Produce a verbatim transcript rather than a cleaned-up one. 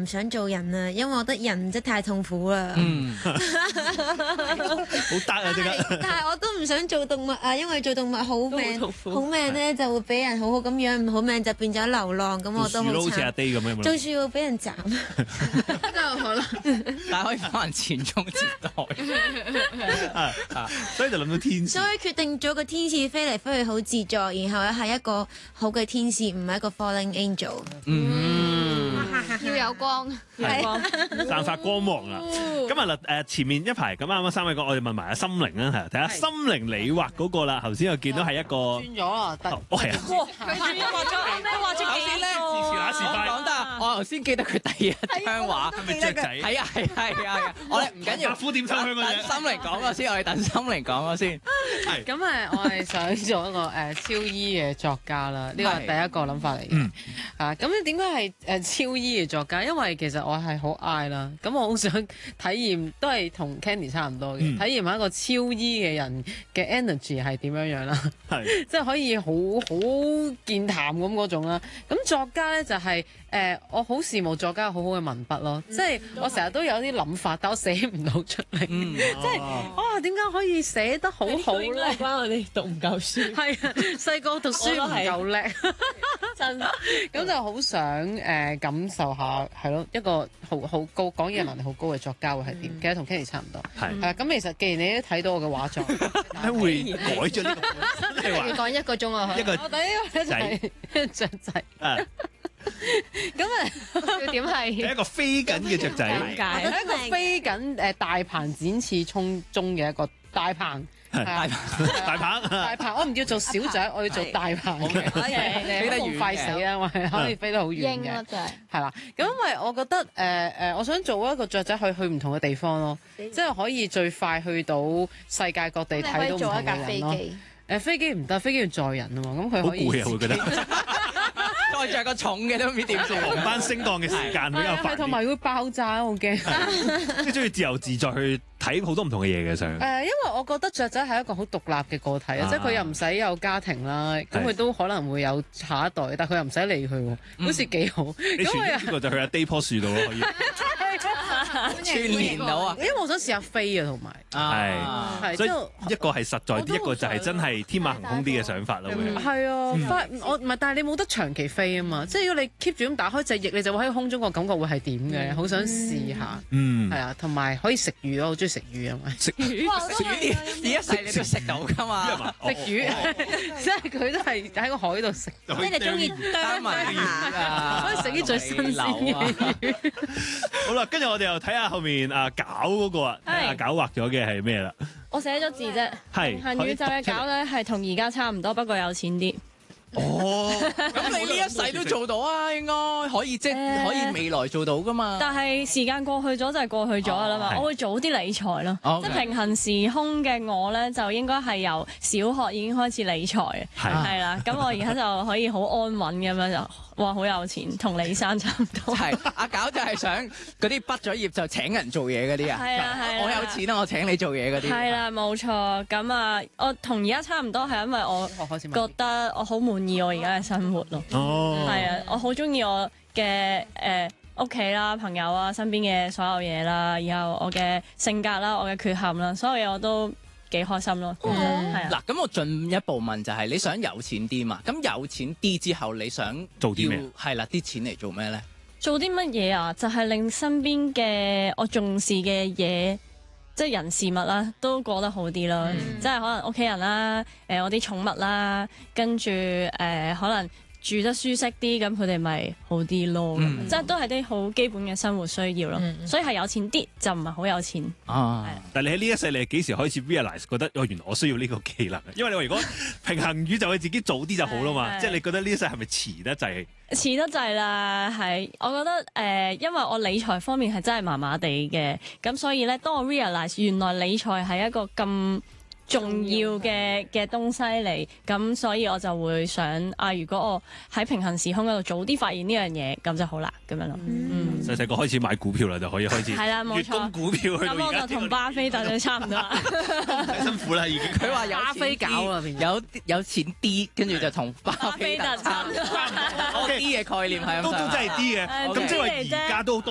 唔想做人啊，因為我覺得人真係太痛苦啦。 嗯， 好得啊！即刻， 但係我都唔想做動物啊，因為做動物好命，好命咧就會俾人好好咁養，唔好命就變咗流浪，咁我都好好似阿慘。 Day 咁樣。 做樹會俾人斬， 都有可能。 但係可以可能傳宗接代。 啊啊！所以就諗到天使所。以決定咗個天使飛嚟飛去好自在，然後咧係一個好嘅天使，唔係一個 falling angel。 嗯， 要有光， 係散發光芒啦！今日啦誒前面一排咁啱啱三位講，我哋問埋阿心靈啦，係睇下心靈你畫嗰個啦。頭先我見到係一個，哦轉咗啦，得係啊， 佢轉咗畫咗咩？畫咗幾咧個？ 時那時快， 講得，我頭先記得佢第一張畫係咪雀仔？ 係啊係啊係啊係啊！我哋唔緊要， 白虎點秋香嗰隻等心靈講咗先，我哋等心靈講咗先。 係咁誒，我係想做一個誒超醫嘅作家啦，呢個係第一個諗法嚟嘅。 嗯啊，咁點解係誒超醫嘅作家？因為其實我係好愛啦，咁我好想體驗，都係同 Candy 差唔多嘅， 嗯體驗下一個超醫嘅人嘅 energy 係點樣樣啦。 係即係可以好好健談咁嗰種啦。咁作家咧就係、呃、我好羨慕作家好好嘅文筆咯。即係我成日都有啲諗法，但我寫唔到出嚟。 嗯， 即係哇，點解可以寫得好好咧？ 關我哋讀唔夠書。 係啊，細個讀書唔夠叻， 真咁就好想誒、呃、感受下係咯，一個好好高講嘢能力好高嘅作家會係點？其實同 Kenny 差唔多。 係係啊，咁其實既然你都睇到我嘅畫作， 點解會改咗呢個？係話要講一個鐘啊！ 一個我第一個咧就係雀仔。 啊， 咁啊， 要點係係一個飛緊嘅雀仔， 點解？ 係一個飛緊誒大鵬展翅衝中嘅一個大鵬，係啊大鵬大鵬，我唔要做小雀，我要做大鵬嘅，飛得遠快死啦，我係可以飛得好遠嘅， 英咯真係。 係啦。咁因為我覺得誒誒，我想做一個雀仔去去唔同嘅地方咯，即係可以最快去到世界各地你可睇到唔同以做一架嘅人咯。 飛機， 誒飛機唔得，飛機要載人啊嘛，咁佢可以好攰啊！會覺得再着個重嘅都唔知點算。 航班升降嘅時間比較係煩啲， 同埋會爆炸，我驚。 即係中意自由自在去睇好多唔同嘅嘢嘅想。 誒，因為我覺得雀仔係一個好獨立嘅個體啊， 啊即係佢又唔使有家庭啦，咁佢都可能會有下一代，但係佢又唔使理佢喎，好似幾好。 你咁我又傳呢個就去阿 Day 棵樹度咯，可以。 串連到啊！ 因為我想試下飛啊，同埋啊， 所以係之後一個係實在啲， 我都一個就係真係天馬行空啲嘅想法咯。會係啊，發我唔係，但係你冇得長期飛啊嘛，即係如果你 keep 住咁打開隻翼，你就會喺空中個感覺會係點嘅，好想試下。 嗯係，啊，同埋可以食魚咯，我好中意食魚啊嘛， 食食魚呢呢一世你都食到噶嘛？ 食魚即係佢都係喺個海度食， 即即係你中意三文魚啊， 所以食啲最新鮮嘅魚。 好啦，跟住我哋又睇下後面阿搞嗰個啊， 係阿搞畫咗嘅係咩啦？ 我寫咗字啫。 係平行宇宙嘅搞咧係同而家差唔多，不過有錢啲。 哦， 咁你呢一世都做到啊，應該可以即係可以未來做到噶嘛？ 但係時間過去咗就係過去咗㗎啦嘛， 哦係我會早啲理財咯。 哦即係平行時空嘅我咧，就應該係由小學已經開始理財嘅， 係係啦。咁我而家就可以好安穩咁樣就，哇好有錢，同李生差唔多。 係阿搞就係想嗰啲畢咗業就請人做嘢嗰啲啊！ 係啦係啦我有錢啊，我請你做嘢嗰啲。 係啦，冇錯。咁啊，我同而家差唔多，係因為我我開始問覺得我好滿意我而家嘅生活咯。 哦， 係啊，我好中意我嘅誒屋企啦、朋友啊、身邊嘅所有嘢啦，然後我嘅性格啦、我嘅缺陷啦，所有嘢我都幾開心咯。係啊， 嗱，咁我進一步問就係你想有錢啲嘛？咁有錢啲之後，你想做啲咩要？係啦，啲錢嚟做咩咧？ 做啲乜嘢啊？就係令身邊嘅我重視嘅嘢，即係人事物啦，都過得好啲啦。即係可能屋企人啦，誒我啲寵物啦，跟住誒可能住得舒適啲，咁佢哋咪好啲咯。 嗯即係都係啲好基本嘅生活需要咯。所以係有錢啲就唔係好有錢。 啊， 但係你喺呢一世，你係幾時開始 realize 覺得哦，原來我需要呢個技能？因為你話如果平衡宇宙，你自己早啲就好啦嘛。 係係即係你覺得呢一世係咪遲得滯？ 遲得滯啦，係我覺得誒、呃，因為我理財方面係真係麻麻地嘅，咁所以咧，當我 realize 原來理財係一個咁重要嘅嘅東西嚟，咁所以我就會想啊，如果我喺平行時空嗰度早啲發現呢樣嘢，咁就好啦，咁樣咯。嗯， 細細個開始買股票啦，就可以開始係啦冇錯月供股票去到咁我而家就同巴菲特就差唔多啦。 太辛苦啦，已經。 佢話有巴菲錢搞啊變咗有有錢啲，跟住就同巴菲特差唔多。 巴菲特差唔多我啲嘅概念係咁都都上下真係啲嘅， 係咁即係話啲嚟啫而家都多